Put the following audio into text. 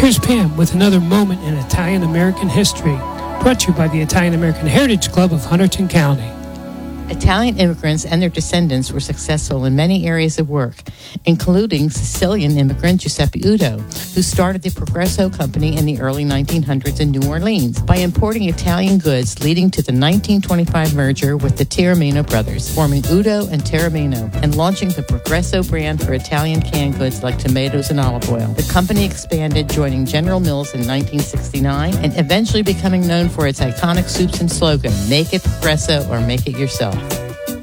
Here's Pam with another moment in Italian-American history, brought to you by the Italian-American Heritage Club of Hunterdon County. Italian immigrants and their descendants were successful in many areas of work, including Sicilian immigrant Giuseppe Udo, who started the Progresso Company in the early 1900s in New Orleans by importing Italian goods, leading to the 1925 merger with the Taormino brothers, forming Udo and Taormino, and launching the Progresso brand for Italian canned goods like tomatoes and olive oil. The company expanded, joining General Mills in 1969, and eventually becoming known for its iconic soups and slogan, "Make it Progresso or make it yourself."